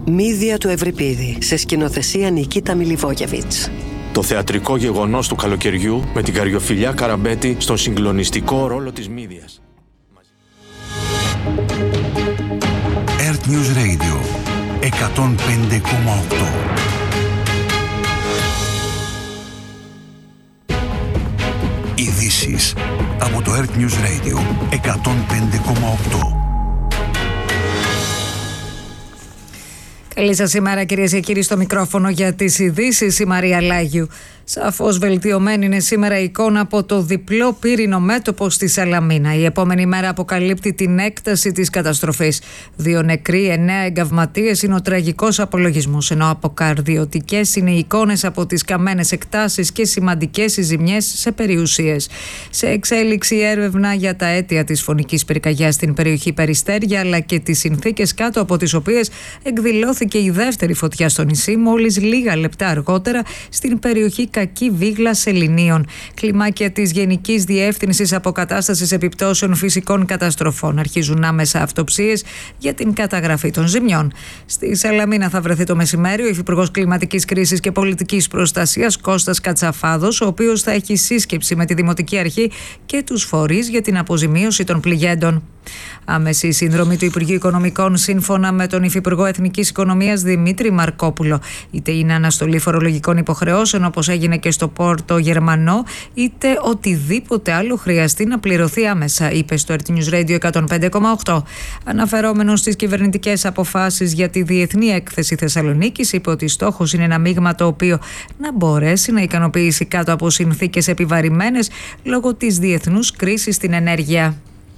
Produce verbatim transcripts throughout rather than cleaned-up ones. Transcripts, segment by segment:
Μύδια του Ευρυπίδη, σε σκηνοθεσία Νικίτα Μιλιβόγεβιτς. Το θεατρικό γεγονός του καλοκαιριού με την Καριοφιλιά Καραμπέτη στον συγκλονιστικό ρόλο της Μύδιας. Earth News Radio εκατόν πέντε κόμμα οκτώ. Ειδήσεις από το Earth News Radio εκατόν πέντε κόμμα οκτώ. Καλή σας ημέρα, κυρίες και κύριοι, στο μικρόφωνο για τις ειδήσεις η Μαρία Λάγιου. Σαφώς βελτιωμένη είναι σήμερα η εικόνα από το διπλό πύρινο μέτωπο στη Σαλαμίνα. Η επόμενη μέρα αποκαλύπτει την έκταση της καταστροφής. Δύο νεκροί, εννέα εγκαυματίες είναι ο τραγικός απολογισμός, ενώ αποκαρδιωτικές είναι οι εικόνες από τις καμένες εκτάσεις και σημαντικές οι ζημιές σε περιουσίες. Σε εξέλιξη η έρευνα για τα αίτια της φωνικής πυρκαγιάς στην περιοχή Περιστέρια, αλλά και τις συνθήκες κάτω από τις οποίες εκδηλώθηκε η δεύτερη φωτιά στο νησί μόλις λίγα λεπτά αργότερα στην περιοχή Κακή Βίγλα Σεληνίων. Κλιμάκια της Γενικής Διεύθυνσης Αποκατάστασης Επιπτώσεων Φυσικών Καταστροφών αρχίζουν άμεσα αυτοψίες για την καταγραφή των ζημιών. Στη Σαλαμίνα θα βρεθεί το μεσημέρι ο Υφυπουργός Κλιματικής Κρίσης και Πολιτικής Προστασίας Κώστας Κατσαφάδος, ο οποίος θα έχει σύσκεψη με τη Δημοτική Αρχή και τους φορείς για την αποζημίωση των πληγέντων. Άμεση συνδρομή του Υπουργείου Οικονομικών, σύμφωνα με τον Υφυπουργό Εθνικής Οικονομίας Δημήτρη Μαρκόπουλο, είτε είναι αναστολή φορολογικών υποχρεώσεων όπως έγινε και στο Πόρτο Γερμανό, είτε οτιδήποτε άλλο χρειαστεί να πληρωθεί άμεσα, είπε στο Earth News Radio εκατόν πέντε κόμμα οκτώ. Αναφερόμενος στις κυβερνητικές αποφάσεις για τη Διεθνή Έκθεση Θεσσαλονίκης, είπε ότι στόχος είναι ένα μείγμα το οποίο να μπορέσει να ικανοποιήσει κάτω από συνθήκες επιβαρημένες λόγω της διεθνούς κρίσης στην ενέργεια.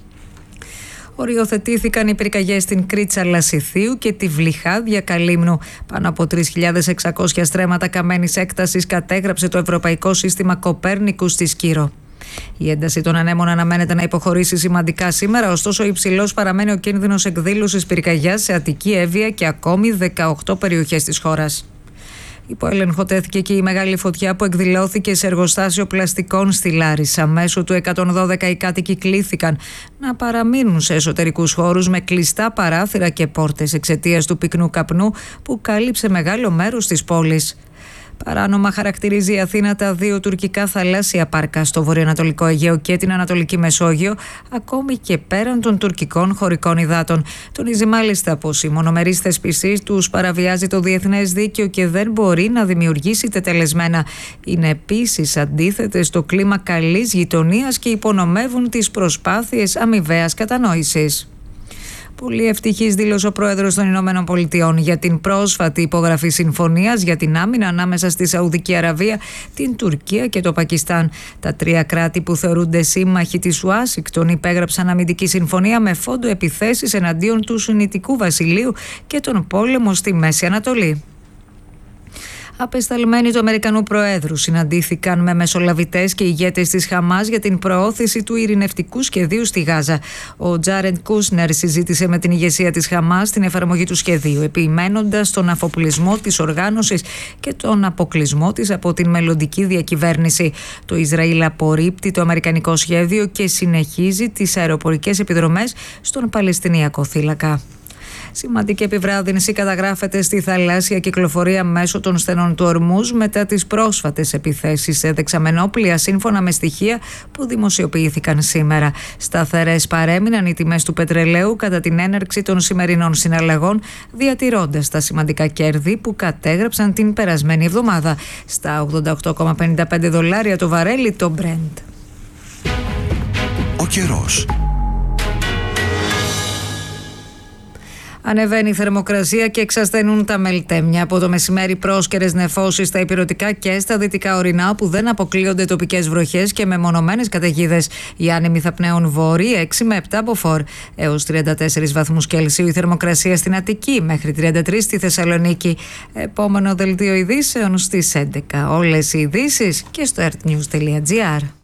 Οριοθετήθηκαν οι πυρκαγιές στην Κρίτσα Λασιθίου και τη Βλυχάδια Καλύμνου. Πάνω από τρεις χιλιάδες εξακόσια στρέμματα καμένης έκτασης κατέγραψε το Ευρωπαϊκό Σύστημα Κοπέρνικου στη Σκύρο. Η ένταση των ανέμων αναμένεται να υποχωρήσει σημαντικά σήμερα, ωστόσο υψηλός παραμένει ο κίνδυνος εκδήλωσης πυρκαγιάς σε Αττική, Εύβοια και ακόμη δεκαοκτώ περιοχές της χώρας. Υπό έλεγχο τέθηκε και η μεγάλη φωτιά που εκδηλώθηκε σε εργοστάσιο πλαστικών στη Λάρισα. Μέσω του εκατόν δώδεκα οι κάτοικοι κλήθηκαν να παραμείνουν σε εσωτερικούς χώρους με κλειστά παράθυρα και πόρτες εξαιτίας του πυκνού καπνού που κάλυψε μεγάλο μέρος της πόλης. Παράνομα χαρακτηρίζει η Αθήνα τα δύο τουρκικά θαλάσσια πάρκα στο βορειοανατολικό Αιγαίο και την Ανατολική Μεσόγειο, ακόμη και πέραν των τουρκικών χωρικών υδάτων. Τονίζει μάλιστα πως η μονομερής θέσπισή τους παραβιάζει το διεθνές δίκαιο και δεν μπορεί να δημιουργήσει τετελεσμένα. Είναι επίσης αντίθετες στο κλίμα καλής γειτονίας και υπονομεύουν τις προσπάθειες αμοιβαίας κατανόησης. Πολύ ευτυχής δήλωσε ο πρόεδρος των Ηνωμένων Πολιτειών για την πρόσφατη υπογραφή συμφωνίας για την άμυνα ανάμεσα στη Σαουδική Αραβία, την Τουρκία και το Πακιστάν. Τα τρία κράτη που θεωρούνται σύμμαχοι της Ουάσιγκτον υπέγραψαν αμυντική συμφωνία με φόντο επιθέσεις εναντίον του Σουννιτικού Βασιλείου και τον πόλεμο στη Μέση Ανατολή. Απεσταλμένοι του Αμερικανού Προέδρου συναντήθηκαν με μεσολαβητές και ηγέτες της Χαμάς για την προώθηση του ειρηνευτικού σχεδίου στη Γάζα. Ο Τζάρεντ Κούσνερ συζήτησε με την ηγεσία της Χαμάς την εφαρμογή του σχεδίου, επιμένοντας τον αφοπλισμό της οργάνωσης και τον αποκλεισμό της από την μελλοντική διακυβέρνηση. Το Ισραήλ απορρίπτει το αμερικανικό σχέδιο και συνεχίζει τις αεροπορικές επιδρομές στον Παλαιστινιακό θύλακα. Σημαντική επιβράδυνση καταγράφεται στη θαλάσσια κυκλοφορία μέσω των στενών του Ορμούζ μετά τις πρόσφατες επιθέσεις σε δεξαμενόπλια, σύμφωνα με στοιχεία που δημοσιοποιήθηκαν σήμερα. Σταθερές παρέμειναν οι τιμές του πετρελαίου κατά την έναρξη των σημερινών συναλλαγών, διατηρώντας τα σημαντικά κέρδη που κατέγραψαν την περασμένη εβδομάδα στα ογδόντα οκτώ κόμμα πενήντα πέντε δολάρια το βαρέλι το Brent. Ο καιρός. Ανεβαίνει η θερμοκρασία και εξασθενούν τα μελτέμια. Από το μεσημέρι πρόσκαιρες νεφώσεις στα ηπειρωτικά και στα δυτικά ορεινά, όπου δεν αποκλείονται τοπικές βροχές και μεμονωμένες καταιγίδες. Οι άνεμοι θα πνέουν βόρειοι έξι με επτά μποφόρ έως τριάντα τέσσερις βαθμούς Κέλσιου. Η θερμοκρασία στην Αττική μέχρι τριάντα τρεις στη Θεσσαλονίκη. Επόμενο δελτίο ειδήσεων στις έντεκα. Όλες οι ειδήσεις και στο earthnews τελεία gr.